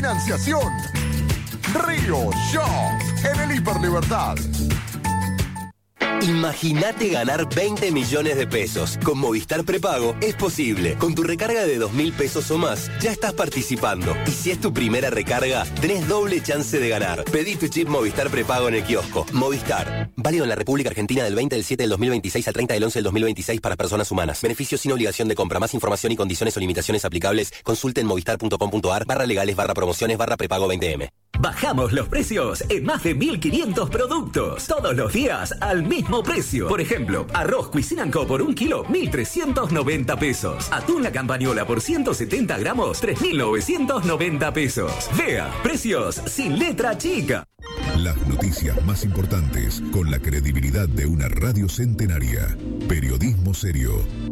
Financiación. Río Shop en el Hiperlibertad. Imagínate ganar 20 millones de pesos. Con Movistar Prepago es posible. Con tu recarga de 2.000 pesos o más, ya estás participando. Y si es tu primera recarga, tenés doble chance de ganar. Pedí tu chip Movistar Prepago en el kiosco. Movistar. Válido en la República Argentina del 20 del 7 del 2026 al 30 del 11 del 2026 para personas humanas. Beneficios sin obligación de compra. Más información y condiciones o limitaciones aplicables. Consulte en movistar.com.ar/legales/prepago 20M. Bajamos los precios en más de 1.500 productos. Todos los días al mismo precio. Por ejemplo, arroz Cuisinart por 1 kilo, 1.390 pesos. Atún La Campañola por 170 gramos, 3.990 pesos. Vea, precios sin letra chica. Las noticias más importantes con la credibilidad de una radio centenaria. Periodismo serio.